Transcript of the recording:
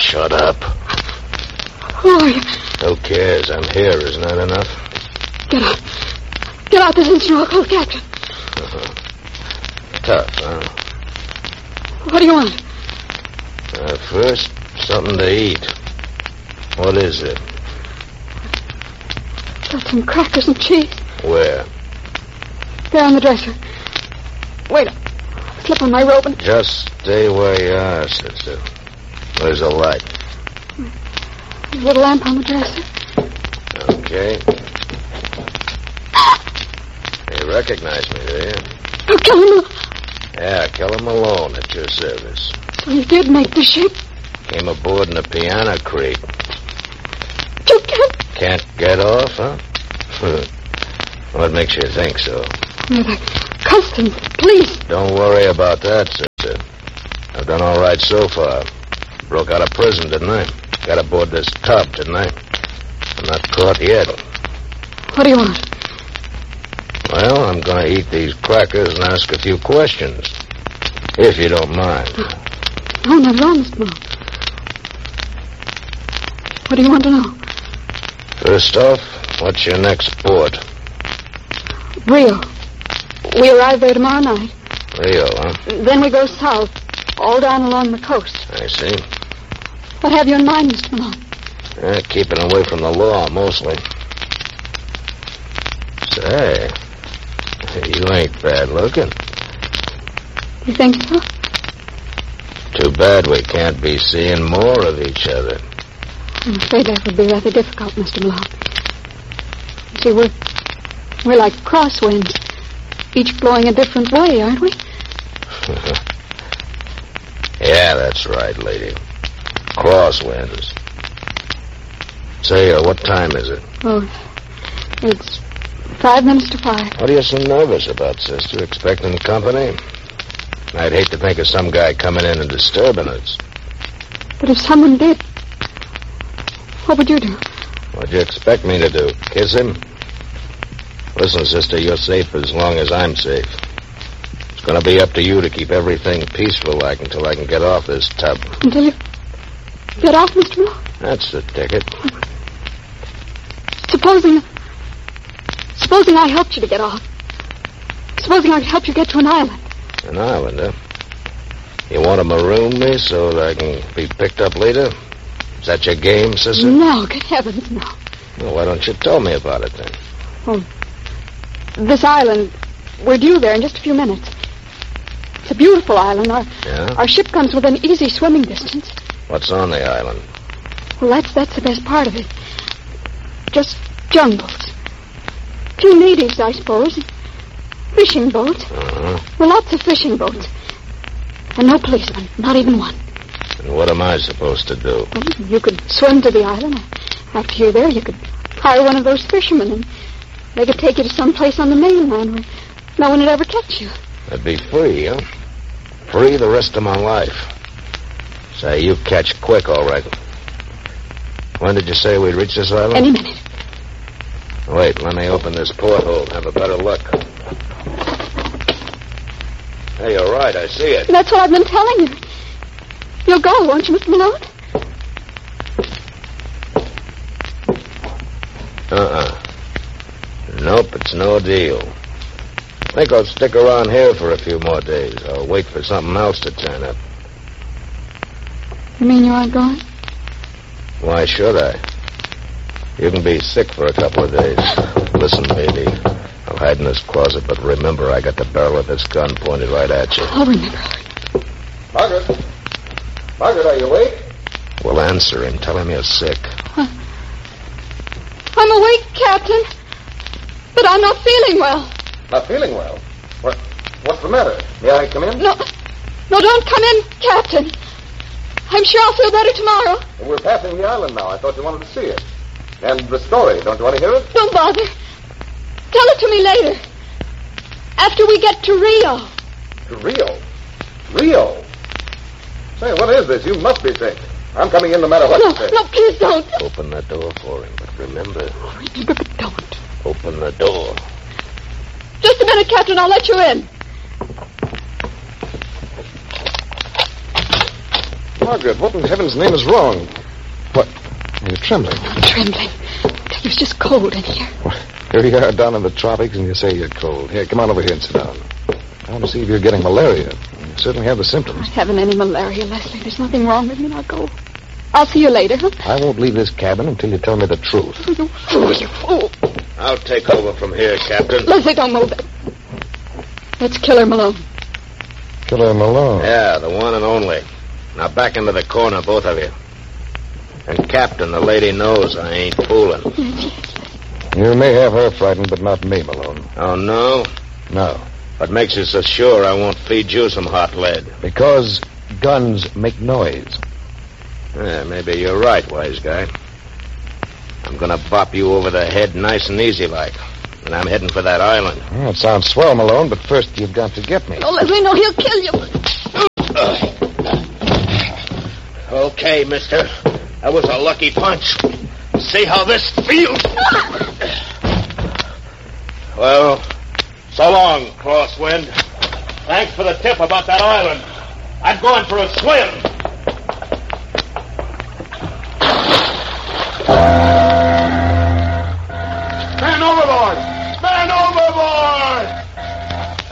Shut up. Who are you? Who cares? I'm here. Isn't that enough? Get out. Get out this instant or I'll call the captain. Tough, huh? What do you want? First, something to eat. What is it? Got some crackers and cheese. Where? There on the dresser. Wait. Slip on my robe and... Just stay where you are, sister. Where's the light? There's a little lamp on the dresser. Okay. You recognize me, do you? Oh, Kelly. Yeah, Keller Malone at your service. So you did make the ship? Came aboard in a piano crate. You can't... Can't get off, huh? What makes you think so? The customs, police. Don't worry about that, sister. I've done all right so far. Broke out of prison, didn't I? Got aboard this tub, didn't I? I'm not caught yet. What do you want? Well, I'm going to eat these crackers and ask a few questions. If you don't mind. No, not at all, Mr. Malone. What do you want to know? First off, what's your next port? Rio. We arrive there tomorrow night. Rio, huh? Then we go south, all down along the coast. I see. What have you in mind, Mr. Malone? Keeping away from the law, mostly. Say, you ain't bad looking. You think so? Too bad we can't be seeing more of each other. I'm afraid that would be rather difficult, Mr. Malone. You see, we're like crosswinds, each blowing a different way, aren't we? Yeah, that's right, lady. Crosswinds. Say, what time is it? Oh, it's 5 minutes to 5. What are you so nervous about, sister? Expecting company? I'd hate to think of some guy coming in and disturbing us. But if someone did, what would you do? What'd you expect me to do? Kiss him? Listen, sister, you're safe as long as I'm safe. It's going to be up to you to keep everything peaceful-like until I can get off this tub. Until you get off, Mr. Malone? That's the ticket. Supposing I helped you to get off. Supposing I helped you get to an island. An island, huh? You want to maroon me so that I can be picked up later? Is that your game, sister? No, good heavens, no. Well, why don't you tell me about it, then? Oh, this island, we're due there in just a few minutes. It's a beautiful island. Our ship comes within easy swimming distance. What's on the island? Well, that's the best part of it. Just jungles. Few natives, I suppose. Fishing boats. Uh-huh. Well, lots of fishing boats. And no policemen, not even one. And what am I supposed to do? Well, you could swim to the island. After you're there, you could hire one of those fishermen, and they could take you to some place on the mainland where no one would ever catch you. That'd be free, huh? Free the rest of my life. Say, you catch quick, all right. When did you say we'd reach this island? Any minute. Wait, let me open this porthole and have a better look. Hey, you're right, I see it. That's what I've been telling you. You'll go, won't you, Mr. Malone? Nope, it's no deal. I think I'll stick around here for a few more days. I'll wait for something else to turn up. You mean you aren't going? Why should I? You can be sick for a couple of days. Listen, baby, I'll hide in this closet, but remember, I got the barrel of this gun pointed right at you. I'll remember. Margaret! Margaret, are you awake? Well, answer him. Tell him you're sick. I'm awake, Captain. But I'm not feeling well. Not feeling well? What's the matter? May I come in? No, don't come in, Captain. I'm sure I'll feel better tomorrow. We're passing the island now. I thought you wanted to see it. And the story, don't you want to hear it? Don't bother. Tell it to me later. After we get to Rio. To Rio? Rio? Say, what is this? You must be sick. I'm coming in no matter what you say. No, please don't. Open the door for him, but remember. Remember, but don't. Open the door. Just a minute, Captain. I'll let you in. Margaret, what in heaven's name is wrong? What? You're trembling. I'm trembling. It was just cold in here. Here you are down in the tropics, and you say you're cold. Here, come on over here and sit down. I want to see if you're getting malaria. You certainly have the symptoms. I haven't any malaria, Leslie. There's nothing wrong with me. Now go. I'll see you later, huh? I won't leave this cabin until you tell me the truth. You fool, you fool. I'll take over from here, Captain. Leslie, don't move it. That's Killer Malone. Killer Malone? Yeah, the one and only. Now back into the corner, both of you. And, Captain, the lady knows I ain't fooling. You may have her frightened, but not me, Malone. Oh, no? No. What makes you so sure I won't feed you some hot lead? Because guns make noise. Yeah, maybe you're right, wise guy. I'm gonna bop you over the head nice and easy like. And I'm heading for that island. Well, it sounds swell, Malone, but first you've got to get me. No, Leslie, no, he'll kill you. Okay, mister. That was a lucky punch. See how this feels? Well, so long, Crosswind. Thanks for the tip about that island. I'm going for a swim.